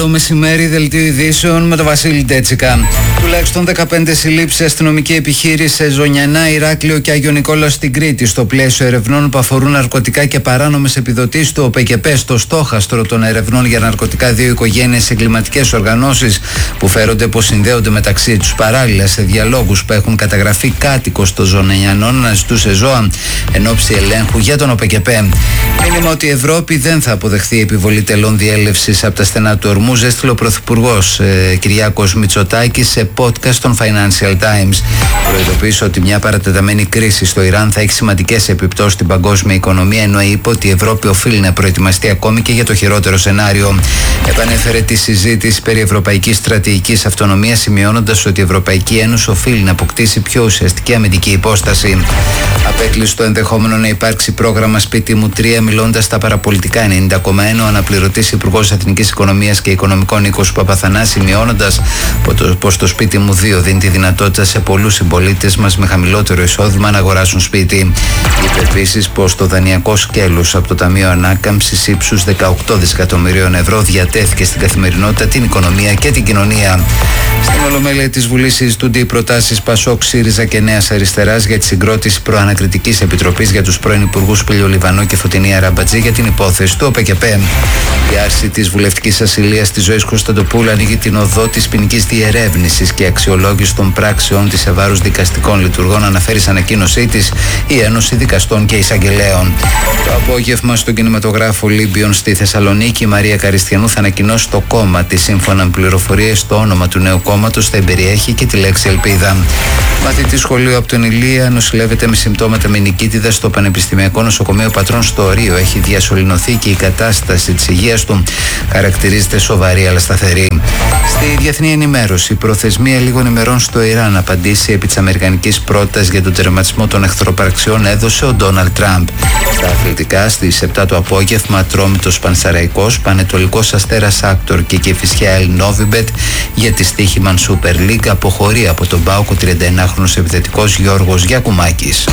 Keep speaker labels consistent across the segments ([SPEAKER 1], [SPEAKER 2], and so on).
[SPEAKER 1] Το μεσημέρι, δελτίο ειδήσεων με τον Βασίλη Ντέτσικα. Τουλάχιστον 15 συλλήψεις αστυνομική επιχείρηση σε Ζωνιανά, Ηράκλειο και Άγιο Νικόλαο στην Κρήτη, στο πλαίσιο ερευνών που αφορούν ναρκωτικά και παράνομες επιδοτήσεις του ΟΠΕΚΕΠΕ. Στο στόχαστρο των ερευνών για ναρκωτικά, δύο οικογένειες εγκληματικές οργανώσεις που φέρονται πως συνδέονται μεταξύ τους παράλληλα σε διαλόγους που έχουν καταγραφεί κάτοικος των Ζωνιανών να ζητούσε ζώα εν ώψη ελέγχου για τον ΟΠΕΚΕΠΕ. Μήνυμα ότι η Ευρώπη δεν θα αποδεχθεί επιβολή τελών διέλευσης από τα στενά του ορμού, έστειλε ο Πρωθυπουργός Κυριάκος Μητσοτάκης σε podcast των Financial Times. Προειδοποίησε ότι μια παρατεταμένη κρίση στο Ιράν θα έχει σημαντικές επιπτώσεις στην παγκόσμια οικονομία, ενώ είπε ότι η Ευρώπη οφείλει να προετοιμαστεί ακόμη και για το χειρότερο σενάριο. Επανέφερε τη συζήτηση περί ευρωπαϊκής στρατηγικής αυτονομίας, σημειώνοντας ότι η Ευρωπαϊκή Ένωση οφείλει να αποκτήσει πιο ουσιαστική αμυντική υπόσταση. Απέκλεισε το ενδεχόμενο να υπάρξει πρόγραμμα Σπίτι μου 3, μιλώντας στα παραπολιτικά 90,1 ο αναπληρωτής Υπουργός Εθνικής Οικονομίας και Οικονομικών Νίκος Παπαθανάς, σημειώνοντας πως το Σπίτι μου 2 δίνει τη δυνατότητα σε πολλούς συμπολίτες μας με χαμηλότερο εισόδημα να αγοράσουν σπίτι. Είπε επίσης πως το δανειακό σκέλος από το Ταμείο Ανάκαμψης ύψους 18 δισεκατομμυρίων ευρώ διατέθηκε στην καθημερινότητα, την οικονομία και την κοινωνία. Στην Ολομέλεια της Βουλής συζητούνται οι προτάσεις Πασόκ, ΣΥΡΙΖΑ και Νέας Αριστεράς για τη συγκρότηση προανακριτικής επιτροπής για τους πρώην υπουργούς Πήλιο Λιβανό και Φωτεινή Αραμπατζή για την υπόθεση του ΟΠΕΚΕΠΕ. Η άρση της βουλευτικής ασυλίας της Ζωής Κωνσταντοπούλου ανοίγει την οδό της ποινικής διερεύνησης και αξιολόγηση των πράξεων της σε βάρος δικαστικών λειτουργών, αναφέρει σε ανακοίνωσή της η Ένωση Δικαστών και Εισαγγελέων. Το απόγευμα στον κινηματογράφο Ολύμπιον στη Θεσσαλονίκη, η Μαρία Καριστιανού θα ανακοινώσει το κόμμα της. Σύμφωνα με πληροφορίες, το όνομα του νέου κόμματος θα εμπεριέχει και τη λέξη ελπίδα. Μαθητή σχολείου από τον Ηλία νοσηλεύεται με συμπτώματα μηνικίτιδας στο Πανεπιστημιακό Νοσοκομείο Πατρών στο Ορείο. Έχει διασωληνωθεί και η κατάσταση της υγείας του χαρακτηρίζεται σοβαρή αλλά σταθερή. Στη διεθνή ενημέρωση, η προθεσμία λίγων ημερών στο Ιράν να απαντήσει επί της αμερικανικής πρότασης για τον τερματισμό των εχθροπραξιών έδωσε ο Ντόναλντ Τραμπ. Στα αθλητικά, στις 7 το απόγευμα, Ατρόμητος Πανσεραϊκός, Πανετολικός Αστέρας Άκτορ και Κηφισιά Ελ Νόβιμπετ για τη στοίχημαν Super League αποχωρεί από τον ΠΑΟΚ ο 39χρονος επιθετικός Γιώργος Γιακουμάκης.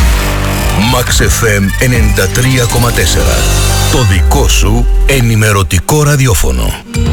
[SPEAKER 2] Max FM 93,4. Το δικό σου ενημερωτικό ραδιόφωνο.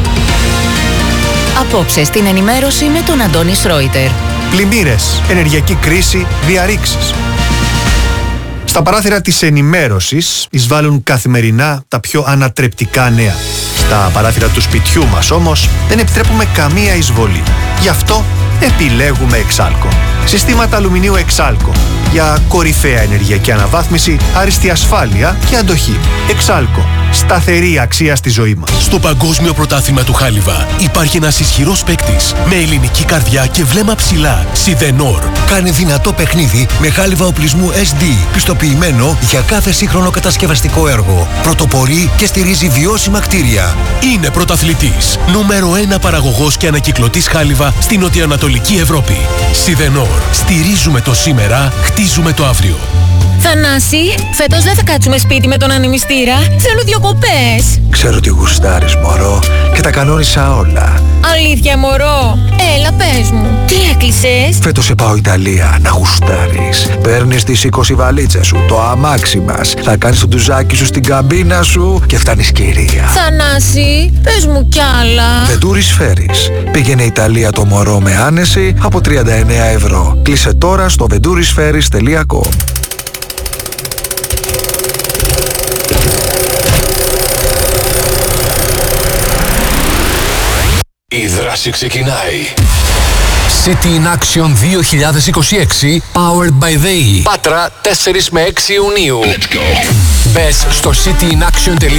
[SPEAKER 3] Απόψε στην ενημέρωση με τον Αντώνη Σρόιτερ.
[SPEAKER 4] Πλημμύρες, ενεργειακή κρίση, διαρρήξεις. Στα παράθυρα της ενημέρωσης εισβάλλουν καθημερινά τα πιο ανατρεπτικά νέα. Στα παράθυρα του σπιτιού μας όμως δεν επιτρέπουμε καμία εισβολή. Γι' αυτό επιλέγουμε Εξάλκο. Συστήματα αλουμινίου Εξάλκο για κορυφαία ενεργειακή αναβάθμιση, άριστη ασφάλεια και αντοχή. Εξάλκο. Σταθερή αξία στη ζωή μας.
[SPEAKER 5] Στο Παγκόσμιο Πρωτάθλημα του Χάλιβα υπάρχει ένας ισχυρός παίκτης με ελληνική καρδιά και βλέμμα ψηλά. Σιδενόρ.
[SPEAKER 6] Κάνει δυνατό παιχνίδι με χάλιβα οπλισμού SD, πιστοποιημένο για κάθε σύγχρονο κατασκευαστικό έργο. Πρωτοπορεί και στηρίζει βιώσιμα κτίρια.
[SPEAKER 5] Είναι πρωταθλητής. Νούμερο 1 παραγωγός και ανακυκλωτής χάλιβα στην νοτιοανατολική Ευρώπη. Σιδενόρ. Στηρίζουμε το σήμερα, χτίζουμε το αύριο.
[SPEAKER 7] Θανάση, φέτος δεν θα κάτσουμε σπίτι με τον ανεμιστήρα. Θέλω διακοπές.
[SPEAKER 6] Ξέρω ότι γουστάρεις, μωρό, και τα κανόνισα όλα.
[SPEAKER 7] Αλήθεια, μωρό. Έλα, πες μου. Τι έκλεισες?
[SPEAKER 6] Φέτος σε πάω Ιταλία να γουστάρεις. Παίρνεις τις 20 βαλίτσες σου, το αμάξι μας. Θα κάνεις το ντουζάκι σου στην καμπίνα σου και φτάνεις κυρία.
[SPEAKER 7] Θανάση, πες μου κι άλλα.
[SPEAKER 6] Ventouris Ferries. Πήγαινε Ιταλία το μωρό με άνεση από 39 ευρώ. Κλείσε τώρα στο ventourisferries.com.
[SPEAKER 2] Η δράση ξεκινάει.
[SPEAKER 8] City in Action 2026 Powered by They.
[SPEAKER 2] Πάτρα 4 με 6 Ιουνίου.
[SPEAKER 8] Μπες στο cityinaction.com